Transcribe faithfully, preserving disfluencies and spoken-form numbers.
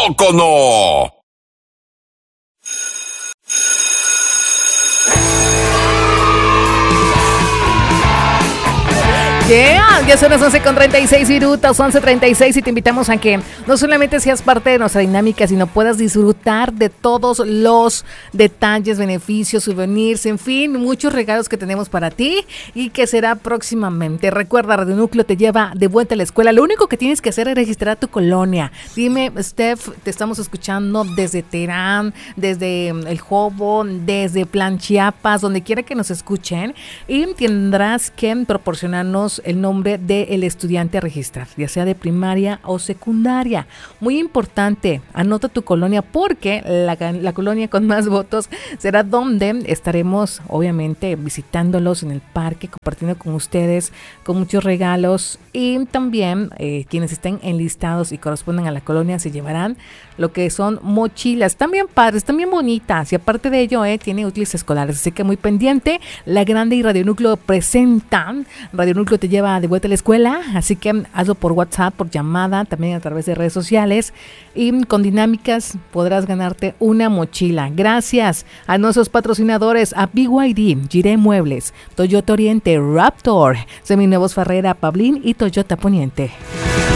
poco no? Yeah, ya son las once con treinta y seis minutos, once treinta y seis, y te invitamos a que no solamente seas parte de nuestra dinámica, sino puedas disfrutar de todos los detalles, beneficios, souvenirs, en fin, muchos regalos que tenemos para ti y que será próximamente. Recuerda, Radio Núcleo te lleva de vuelta a la escuela. Lo único que tienes que hacer es registrar tu colonia. Dime, Steph, te estamos escuchando desde Terán, desde El Jobo, desde Plan Chiapas, donde quiera que nos escuchen, y tendrás que proporcionarnos el nombre del estudiante a registrar, ya sea de primaria o secundaria. Muy importante, anota tu colonia, porque la, la colonia con más votos será donde estaremos, obviamente, visitándolos en el parque, compartiendo con ustedes, con muchos regalos, y también eh, quienes estén enlistados y correspondan a la colonia se llevarán lo que son mochilas, también padres, también bonitas, y aparte de ello eh, tiene útiles escolares, así que muy pendiente. La Grande y Radio Núcleo presentan, Radio Núcleo te lleva de vuelta a la escuela, así que hazlo por WhatsApp, por llamada, también a través de redes sociales, y con dinámicas podrás ganarte una mochila. Gracias a nuestros patrocinadores, a B Y D, Giré Muebles, Toyota Oriente, Raptor, Seminuevos Ferrera, Pablín y Toyota Poniente.